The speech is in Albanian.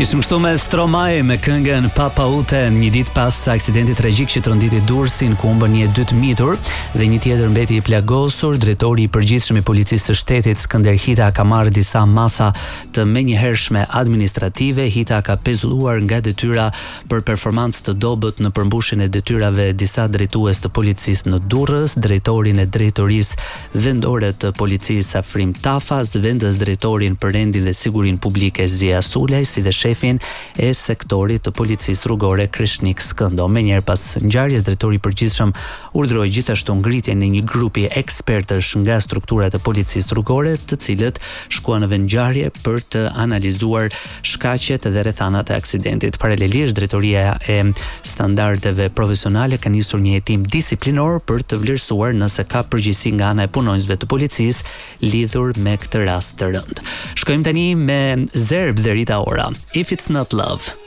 Ishim kështu me Stromae me këngën Papa Ute, një ditë pas aksidentit tragjik që tronditi Durrësin ku humbën një 2 mitur dhe një tjetër mbeti i plagosur. Drejtori i përgjithshëm i policisë së shtetit Skënder Hita ka marrë disa masa të menjëhershme administrative. Hita ka pezulluar nga detyra për performancë të dobët në përmbushjen e detyrave disa drejtues të policisë në Durrës, drejtorin e drejtorisë vendore të policisë Afrim Tafas, vendës drejtorin për rendin dhe sigurinë publike Zia Sulaj, si dhe shefin e sektorit të policisë rrugore Krishnik Skëndo. Menjëherë pas ngjarjes, drejtori i përgjithshëm urdhëroi gjithashtu ngritjen e një grupi ekspertësh nga strukturat e policisë rrugore, të cilët shkuan në vend ngjarje për të analizuar shkaqet dhe rrethanat e aksidentit. Paralelisht, drejtoria e standardeve profesionale ka nisur një hetim disiplinor për të vlerësuar nëse ka përgjegjësi nga ana e punonjësve të policisë lidhur me këtë rast të rënd. Shkojmë tani me Zerb dhe Rita Ora. If it's not love.